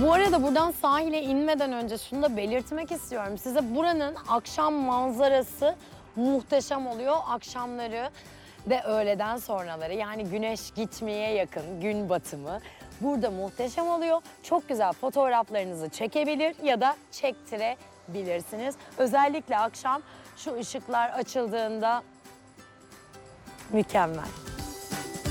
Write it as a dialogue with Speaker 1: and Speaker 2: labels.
Speaker 1: Bu arada buradan sahile inmeden önce şunu da belirtmek istiyorum. Size buranın akşam manzarası muhteşem oluyor. Akşamları ve öğleden sonraları, yani güneş gitmeye yakın gün batımı burada muhteşem oluyor. Çok güzel fotoğraflarınızı çekebilir ya da çektirebilirsiniz. Özellikle akşam şu ışıklar açıldığında mükemmel.